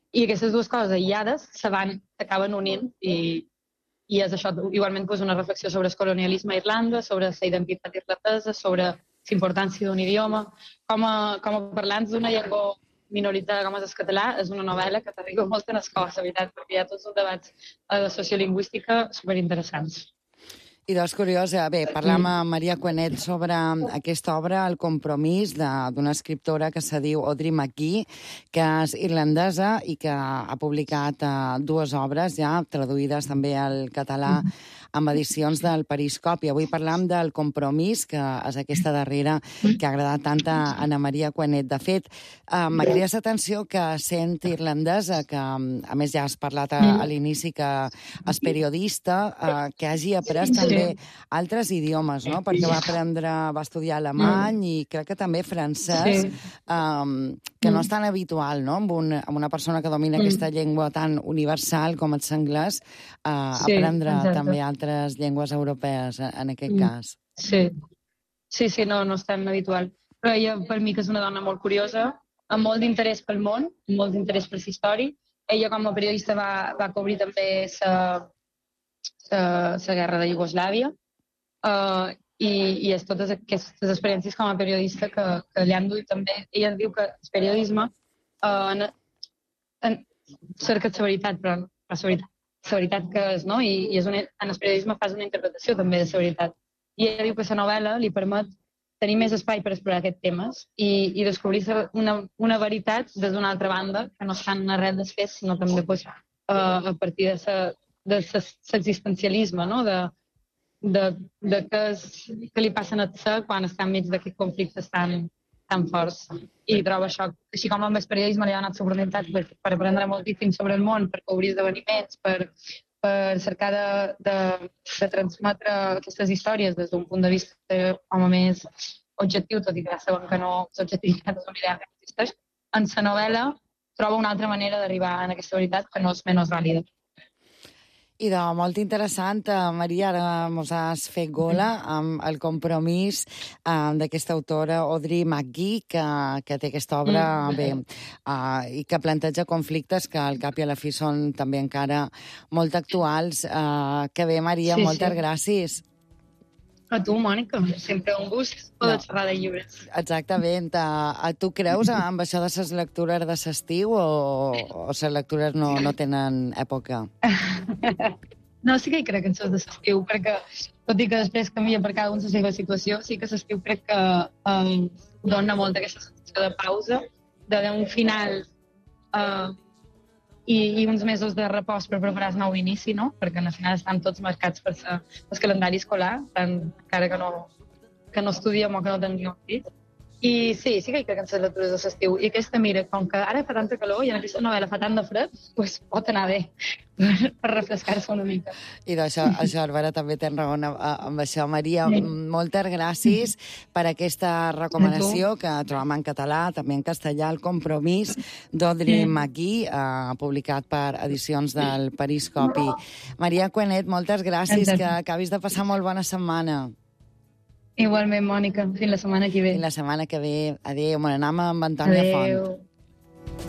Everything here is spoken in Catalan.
I aquestes dues coses aïllades s'acaben unint i és això, igualment pues, una reflexió sobre el colonialisme a Irlanda, sobre la identitat irlandesa, sobre la importància d'un idioma. Com a parlants d'una llengua minoritària com és el català, és una novel·la que t'arriba molt en el cos, la veritat, perquè hi ha tots els debats de sociolingüística superinteressants. I doncs curiós, bé, parlar amb Maria Cuenet sobre aquesta obra, El compromís, d'una escriptora que se diu Audrey McGee, que és irlandesa i que ha publicat dues obres ja, traduïdes també al català, amb edicions del Periscopi. Avui parlam del Compromís, que és aquesta darrera que ha agradat tant a Anna Maria Cuenet. De fet, m'ha cridat l'atenció que sent irlandesa, que a més ja has parlat a l'inici que és periodista, que hagi après també altres idiomes, no? Perquè va estudiar alemany i crec que també francès, que no és tan habitual, no? Amb una persona que domina aquesta llengua tan universal com és l'anglès, aprendre també altres llengües europees, en aquest cas. Sí, no és tan habitual. Però ella, per mi, que és una dona molt curiosa, amb molt d'interès pel món, amb molt d'interès per la història. Ella, com a periodista, va cobrir també la guerra de Iugoslàvia i és totes aquestes experiències com a periodista que li han dut també. Ella diu que el periodisme cerca la veritat, però la veritat que és, no? I en el periodisme fas una interpretació també de la veritat. I ella diu que la novel·la li permet tenir més espai per explorar aquests temes i descobrir una veritat des d'una altra banda, que no està en res després, sinó també a partir de l'existencialisme, no? De què li passa a ser quan està enmig d'aquests conflictes tan forts. I trobo això, així com amb el periodisme li ha donat l'oportunitat per aprendre moltíssim sobre el món, per cobrir esdeveniments, per cercar de transmetre aquestes històries des d'un punt de vista com a més objectiu, tot i que ja sabem que l'objectivitat és una idea que existeix. En la novel·la trobo una altra manera d'arribar a aquesta veritat que no és menys vàlida. I molt interessant, Maria, ara mos has fet gola amb El compromís d'aquesta autora Audrey McGee, que té aquesta obra i que planteja conflictes que al cap i a la fi són també encara molt actuals. Que bé, Maria, moltes gràcies. A tu, Mònica, sempre un gust poder xerrar de llibres. Exactament. Tu creus amb això de les lectures de l'estiu o les lectures no tenen època? No, sí que hi crec en les de l'estiu, perquè tot i que després canvia per cada un la seva situació, sí que l'estiu crec que dona molta aquesta sensació de pausa, d'un final i uns mesos de repòs per preparar el nou inici, no? Perquè al final estan tots marcats per el calendari escolar, encara que no estudiem o que no tenim fills. I sí que hi crec en les lectures de l'estiu. I aquesta, mira, com que ara fa tanta calor i en aquesta novel·la fa tant de fred, doncs pot anar bé per refrescar-se una mica. I això, Bàrbara, també tens raó amb això. Maria, moltes gràcies per aquesta recomanació que trobam en català, també en castellà, El compromís d'Audrey McGee, publicat per edicions del Periscopi. Maria Cuenet, moltes gràcies, que acabis de passar molt bona setmana. Igualment, Mònica. Fins la setmana que ve. Fins la setmana que ve. Adéu. Bon anam amb Antònia Font.